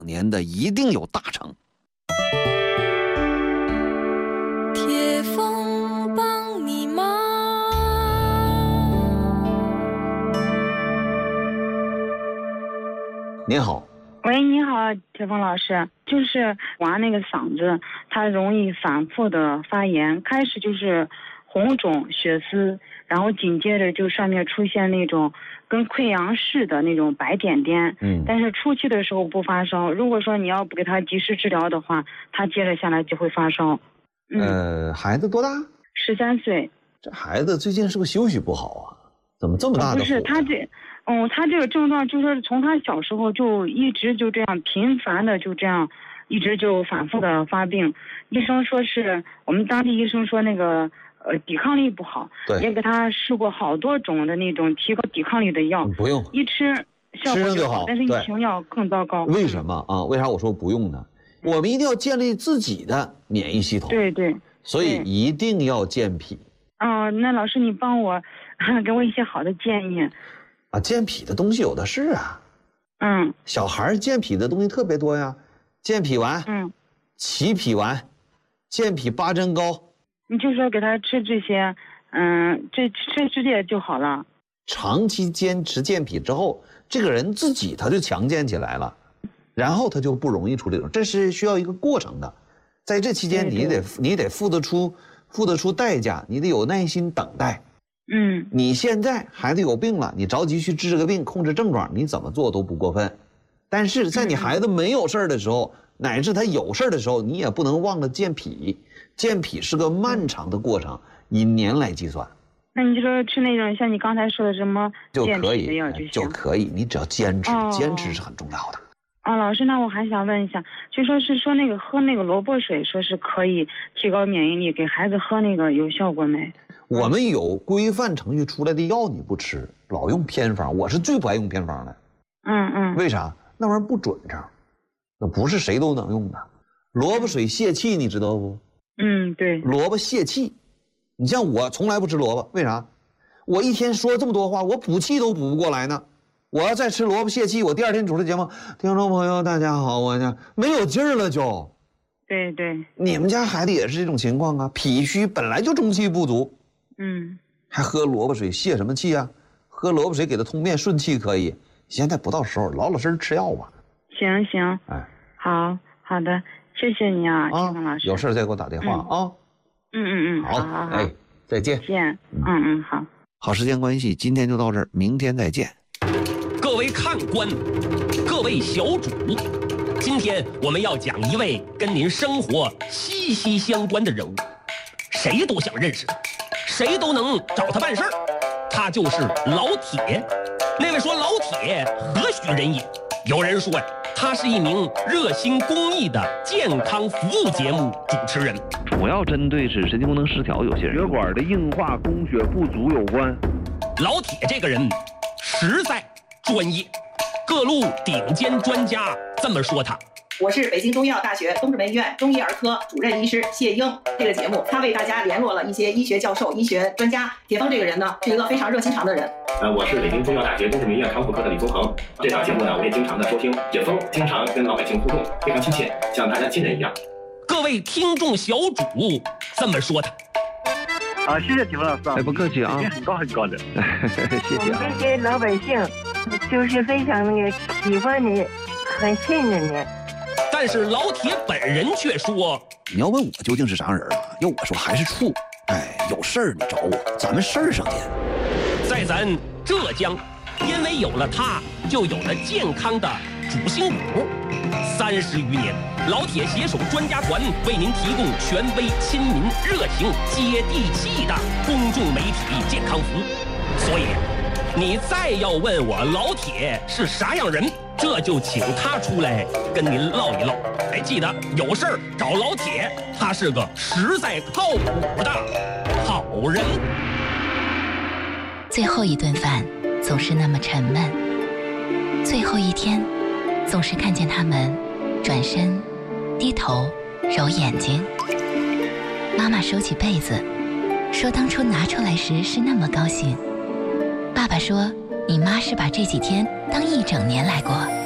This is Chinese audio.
年的一定有大成。 铁风帮你忙。 您好。 喂，你好，铁峰老师，就是娃那个嗓子，他容易反复的发炎，开始就是红肿血丝，然后紧接着就上面出现那种跟溃疡似的那种白点点，但是初期的时候不发烧，如果说你要不给他及时治疗的话，他接着下来就会发烧。 孩子多大 ？13岁。 这孩子最近是不是休息不好啊？怎么这么大的火？ 不是他这个症状就是从他小时候就一直就这样频繁的就这样，一直就反复的发病。医生说是我们当地医生说那个抵抗力不好，也给他试过好多种的那种提高抵抗力的药， 不用一吃效果就好，但是一停药更糟糕。 为什么啊？为啥我说不用呢？我们一定要建立自己的免疫系统。 对对。 所以一定要健脾。 那老师你帮我给我一些好的建议。 健脾的东西有的是啊。小孩健脾的东西特别多呀，健脾丸，齐脾丸，健脾8珍膏。 你就说给他吃这些，吃这就好了。 长期坚持健脾之后，这个人自己他就强健起来了，然后他就不容易出这种，这是需要一个过程的。在这期间你得付得出代价，你得有耐心等待。你现在孩子有病了，你着急去治这个病，控制症状，你怎么做都不过分。但是在你孩子没有事儿的时候，乃至他有事儿的时候，你也不能忘了健脾。健脾是个漫长的过程，以年来计算。 那你就说吃那种像你刚才说的什么健脾的药就可以，你只要坚持，坚持是很重要的。 老师，那我还想问一下，就说是说那个喝那个萝卜水，说是可以提高免疫力，给孩子喝那个有效果没？ 我们有规范程序出来的药你不吃，老用偏方，我是最不爱用偏方的。为啥？那玩意儿不准成，那不是谁都能用的。萝卜水泄气，你知道不？ 对。 萝卜泄气，你像我从来不吃萝卜，为啥？我一天说这么多话，我补气都补不过来呢。我要再吃萝卜泄气，我第二天主持节目，听众朋友大家好，我呢没有劲儿了就。 对对。你们家孩子也是这种情况啊，脾虚本来就中气不足。还喝萝卜水泄什么气啊？喝萝卜水给他通便顺气可以。现在不到时候，老老实实吃药吧。 行。好的，谢谢你啊，金峰老师。 有事再给我打电话啊。好，再见。 好。 好，时间关系，今天就到这儿，明天再见。 各位看官，各位小主，今天我们要讲一位跟您生活息息相关的人物，谁都想认识他，谁都能找他办事儿，他就是老铁。那位说老铁何许人也？有人说呀，他是一名热心公益的健康服务节目主持人， 主要针对是神经功能失调有些人血管的硬化供血不足有关。 老铁这个人实在专业，各路顶尖专家这么说他。 我是北京中医药大学东直门医院中医儿科主任医师谢英。这个节目他为大家联络了一些医学教授、医学专家。铁峰这个人呢，是一个非常热心肠的人。 我是北京中医药大学东直门医院康复科的李宗恒。这档节目呢，我也经常的收听。铁峰经常跟老百姓互动，非常亲切，像大家亲人一样。 各位听众小主这么说他。 谢谢铁峰老师。不客气啊，很高的。谢谢啊。 我们这些老百姓就是非常喜欢你，很信任你。 但是老铁本人却说：“ 你要问我究竟是啥人啊？要我说还是处。有事儿你找我，咱们事儿上见。” 在咱浙江，因为有了他，就有了健康的主心骨。30余年，老铁携手专家团为您提供权威、亲民、热情、接地气的公众媒体健康服务。所以，你再要问我老铁是啥样人，这就请他出来跟您唠一唠。记得有事儿找老铁，他是个实在靠谱的好人。 最后一顿饭总是那么沉闷，最后一天总是看见他们转身低头揉眼睛。妈妈收起被子说，当初拿出来时是那么高兴。爸爸说，你妈是把这几天当1整年来过。